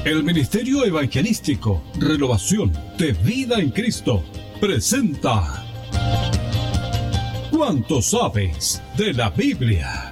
El Ministerio Evangelístico Renovación de Vida en Cristo presenta ¿Cuánto sabes de la Biblia?